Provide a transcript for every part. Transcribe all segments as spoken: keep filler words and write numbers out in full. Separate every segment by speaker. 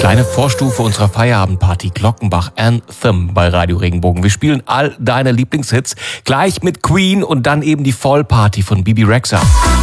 Speaker 1: Kleine Vorstufe unserer Feierabendparty Glockenbach Anthem bei Radio Regenbogen. Wir spielen all deine Lieblingshits gleich mit Queen und dann eben die Vollparty von Bibi Rexha.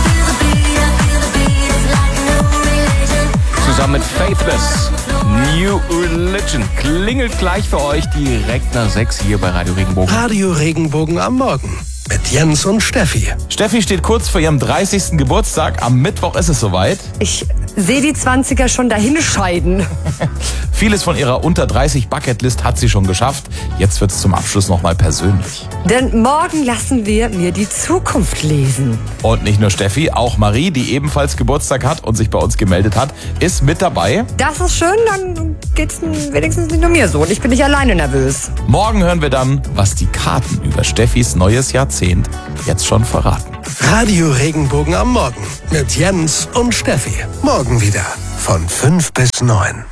Speaker 1: Zusammen mit Faithless, New Religion. Klingelt gleich für euch direkt nach sechs hier bei Radio Regenbogen.
Speaker 2: Radio Regenbogen am Morgen mit Jens und Steffi.
Speaker 3: Steffi steht kurz vor ihrem dreißigsten Geburtstag. Am Mittwoch ist es soweit.
Speaker 4: Ich sehe die zwanziger schon dahin scheiden.
Speaker 3: Vieles von ihrer unter dreißig Bucketlist hat sie schon geschafft. Jetzt wird es zum Abschluss nochmal persönlich.
Speaker 4: Denn morgen lassen wir mir die Zukunft lesen.
Speaker 3: Und nicht nur Steffi, auch Marie, die ebenfalls Geburtstag hat und sich bei uns gemeldet hat, ist mit dabei.
Speaker 4: Das ist schön, dann geht's wenigstens nicht nur mir so und ich bin nicht alleine nervös.
Speaker 3: Morgen hören wir dann, was die Karten über Steffis neues Jahrzehnt jetzt schon verraten.
Speaker 2: Radio Regenbogen am Morgen mit Jens und Steffi. Morgen wieder von fünf bis neun.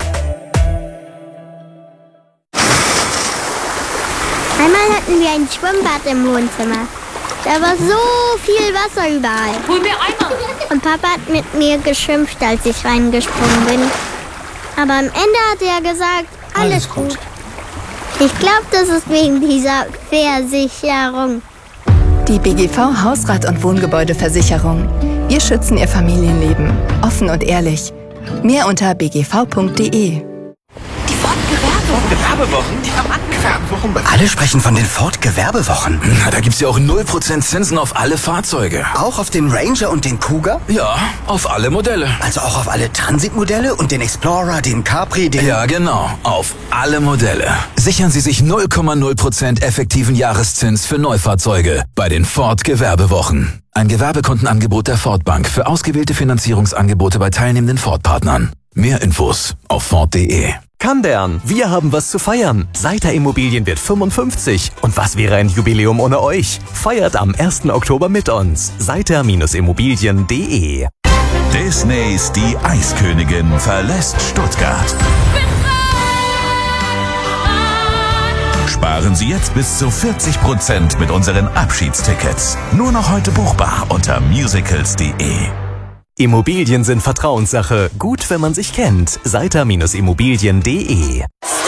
Speaker 5: Einmal hatten wir ein Schwimmbad im Wohnzimmer. Da war so viel Wasser überall.
Speaker 6: Hol mir Eimer!
Speaker 5: Und Papa hat mit mir geschimpft, als ich reingesprungen bin. Aber am Ende hat er gesagt, alles, alles gut. gut. Ich glaube, das ist wegen dieser Versicherung.
Speaker 7: Die B G V Hausrat- und Wohngebäudeversicherung. Wir schützen Ihr Familienleben. Offen und ehrlich. Mehr unter b g v punkt d e.
Speaker 8: Die Ford-Gewerbewochen? Die haben angefangen.
Speaker 9: Alle sprechen von den Ford-Gewerbewochen.
Speaker 8: Na, da gibt's ja auch null Prozent Zinsen auf alle Fahrzeuge.
Speaker 9: Auch auf den Ranger und den Cougar?
Speaker 8: Ja, auf alle Modelle.
Speaker 9: Also auch auf alle Transit-Modelle und den Explorer, den Capri, den...
Speaker 8: Ja, genau. Auf alle Modelle. Sichern Sie sich null Komma null Prozent effektiven Jahreszins für Neufahrzeuge bei den Ford-Gewerbewochen. Ein Gewerbekontenangebot der Ford Bank für ausgewählte Finanzierungsangebote bei teilnehmenden Ford-Partnern. Mehr Infos auf Ford punkt de.
Speaker 10: Kandern, wir haben was zu feiern. Seiter Immobilien wird fünfundfünfzig. Und was wäre ein Jubiläum ohne euch? Feiert am ersten Oktober mit uns. Seiter Immobilien punkt de.
Speaker 11: Disneys Die Eiskönigin verlässt Stuttgart. Sparen Sie jetzt bis zu vierzig Prozent mit unseren Abschiedstickets. Nur noch heute buchbar unter musicals punkt de.
Speaker 10: Immobilien sind Vertrauenssache. Gut, wenn man sich kennt. Seiter Immobilien punkt de.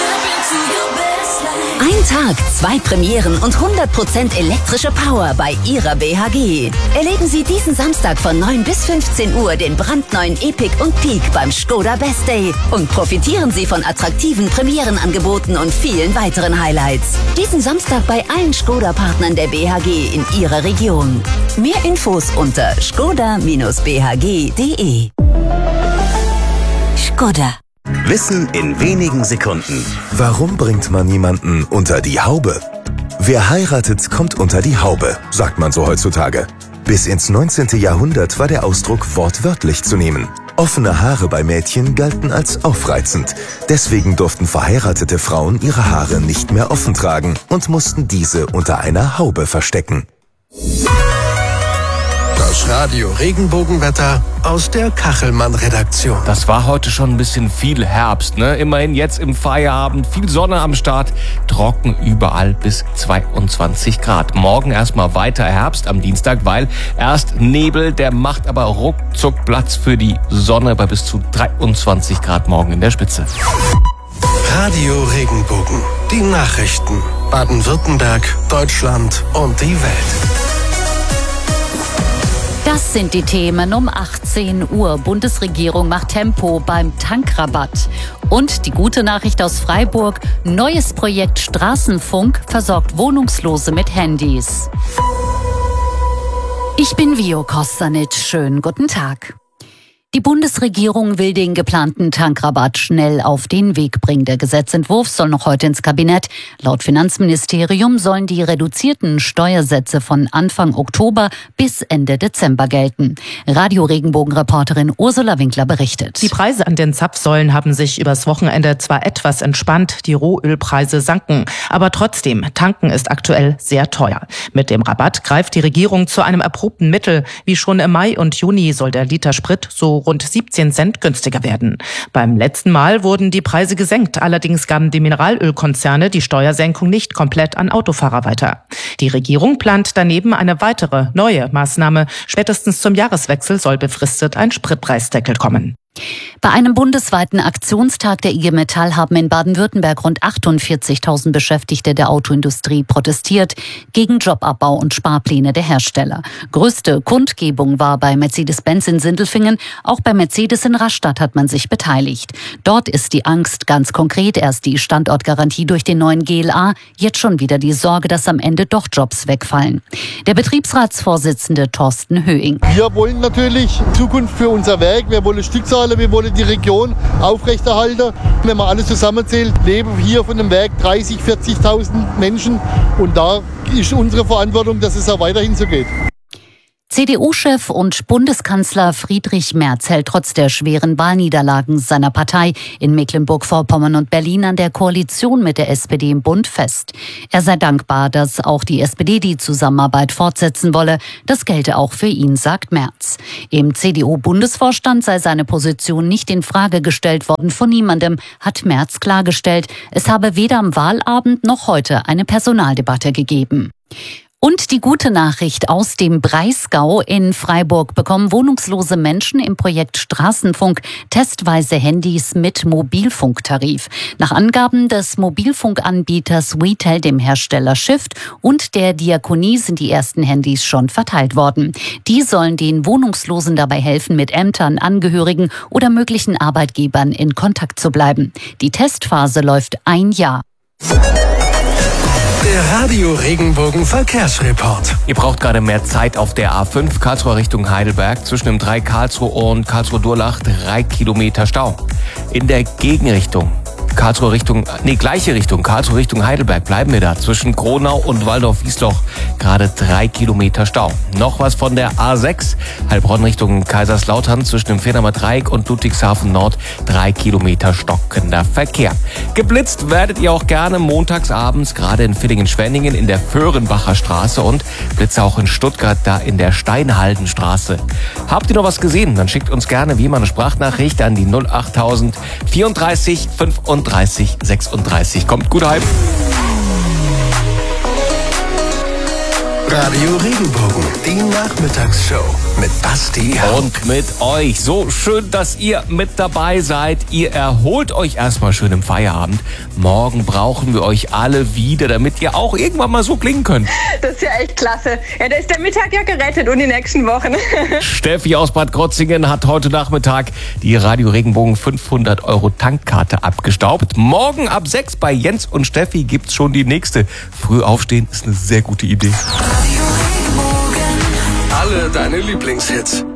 Speaker 12: Ein Tag, zwei Premieren und hundert Prozent elektrische Power bei Ihrer B H G. Erleben Sie diesen Samstag von neun bis fünfzehn Uhr den brandneuen Epic und Peak beim Skoda Best Day und profitieren Sie von attraktiven Premierenangeboten und vielen weiteren Highlights. Diesen Samstag bei allen Skoda-Partnern der B H G in Ihrer Region. Mehr Infos unter skoda Bindestrich b h g punkt de. Skoda.
Speaker 13: Wissen in wenigen Sekunden. Warum bringt man jemanden unter die Haube? Wer heiratet, kommt unter die Haube, sagt man so heutzutage. Bis ins neunzehnten Jahrhundert war der Ausdruck wortwörtlich zu nehmen. Offene Haare bei Mädchen galten als aufreizend. Deswegen durften verheiratete Frauen ihre Haare nicht mehr offen tragen und mussten diese unter einer Haube verstecken.
Speaker 2: Das Radio Regenbogenwetter aus der Kachelmann-Redaktion.
Speaker 1: Das war heute schon ein bisschen viel Herbst, ne? Immerhin jetzt im Feierabend, viel Sonne am Start, trocken überall bis zweiundzwanzig Grad. Morgen erstmal weiter Herbst am Dienstag, weil erst Nebel, der macht aber ruckzuck Platz für die Sonne bei bis zu dreiundzwanzig Grad morgen in der Spitze.
Speaker 2: Radio Regenbogen, die Nachrichten. Baden-Württemberg, Deutschland und die Welt.
Speaker 14: Das sind die Themen um achtzehn Uhr. Bundesregierung macht Tempo beim Tankrabatt. Und die gute Nachricht aus Freiburg. Neues Projekt Straßenfunk versorgt Wohnungslose mit Handys. Ich bin Vio Kostanic. Schönen guten Tag. Die Bundesregierung will den geplanten Tankrabatt schnell auf den Weg bringen. Der Gesetzentwurf soll noch heute ins Kabinett. Laut Finanzministerium sollen die reduzierten Steuersätze von Anfang Oktober bis Ende Dezember gelten. Radio Regenbogen-Reporterin Ursula Winkler berichtet.
Speaker 15: Die Preise an den Zapfsäulen haben sich übers Wochenende zwar etwas entspannt, die Rohölpreise sanken. Aber trotzdem, tanken ist aktuell sehr teuer. Mit dem Rabatt greift die Regierung zu einem erprobten Mittel. Wie schon im Mai und Juni soll der Liter Sprit so rund siebzehn Cent günstiger werden. Beim letzten Mal wurden die Preise gesenkt. Allerdings gaben die Mineralölkonzerne die Steuersenkung nicht komplett an Autofahrer weiter. Die Regierung plant daneben eine weitere, neue Maßnahme. Spätestens zum Jahreswechsel soll befristet ein Spritpreisdeckel kommen.
Speaker 14: Bei einem bundesweiten Aktionstag der I G Metall haben in Baden-Württemberg rund achtundvierzigtausend Beschäftigte der Autoindustrie protestiert gegen Jobabbau und Sparpläne der Hersteller. Größte Kundgebung war bei Mercedes-Benz in Sindelfingen. Auch bei Mercedes in Rastatt hat man sich beteiligt. Dort ist die Angst ganz konkret. Erst die Standortgarantie durch den neuen G L A, jetzt schon wieder die Sorge, dass am Ende doch Jobs wegfallen. Der Betriebsratsvorsitzende Thorsten Höing.
Speaker 6: Wir wollen natürlich Zukunft für unser Werk. Wir wollen Stückzahlen, wir wollen die Region aufrechterhalten. Wenn man alles zusammenzählt, leben hier von dem Werk dreißigtausend, vierzigtausend Menschen. Und da ist unsere Verantwortung, dass es auch weiterhin so geht.
Speaker 14: C D U-Chef und Bundeskanzler Friedrich Merz hält trotz der schweren Wahlniederlagen seiner Partei in Mecklenburg-Vorpommern und Berlin an der Koalition mit der S P D im Bund fest. Er sei dankbar, dass auch die S P D die Zusammenarbeit fortsetzen wolle. Das gelte auch für ihn, sagt Merz. Im C D U-Bundesvorstand sei seine Position nicht in Frage gestellt worden von niemandem, hat Merz klargestellt. Es habe weder am Wahlabend noch heute eine Personaldebatte gegeben. Und die gute Nachricht aus dem Breisgau: In Freiburg bekommen wohnungslose Menschen im Projekt Straßenfunk testweise Handys mit Mobilfunktarif. Nach Angaben des Mobilfunkanbieters WeTel, dem Hersteller Shift, und der Diakonie sind die ersten Handys schon verteilt worden. Die sollen den Wohnungslosen dabei helfen, mit Ämtern, Angehörigen oder möglichen Arbeitgebern in Kontakt zu bleiben. Die Testphase läuft ein Jahr.
Speaker 2: Der Radio Regenbogen Verkehrsreport.
Speaker 1: Ihr braucht gerade mehr Zeit auf der A fünf Karlsruhe Richtung Heidelberg. Zwischen dem drei Karlsruhe und Karlsruhe-Durlach drei Kilometer Stau. In der Gegenrichtung Karlsruhe Richtung, nee, gleiche Richtung, Karlsruhe Richtung Heidelberg, bleiben wir da. Zwischen Kronau und Waldorf-Wiesloch gerade drei Kilometer Stau. Noch was von der A sechs, Heilbronn Richtung Kaiserslautern, zwischen dem Fehmarner Dreieck und Ludwigshafen Nord drei Kilometer stockender Verkehr. Geblitzt werdet ihr auch gerne montags abends, gerade in Villingen-Schwenningen in der Föhrenbacher Straße und Blitze auch in Stuttgart, da in der Steinhaldenstraße. Habt ihr noch was gesehen? Dann schickt uns gerne wie immer eine Sprachnachricht an die null achttausend vierunddreißig fünfunddreißig sechsunddreißig. Kommt gut heim.
Speaker 2: Radio Regenbogen, die Nachmittagsshow mit Basti
Speaker 1: und mit euch. So schön, dass ihr mit dabei seid. Ihr erholt euch erstmal schön im Feierabend. Morgen brauchen wir euch alle wieder, damit ihr auch irgendwann mal so klingen könnt.
Speaker 16: Das ist ja echt klasse. Ja, da ist der Mittag ja gerettet und die nächsten Wochen.
Speaker 1: Steffi aus Bad Krotzingen hat heute Nachmittag die Radio Regenbogen fünfhundert Euro Tankkarte abgestaubt. Morgen ab sechs bei Jens und Steffi gibt's schon die nächste. Früh aufstehen ist eine sehr gute Idee.
Speaker 2: Alle deine Lieblingshits.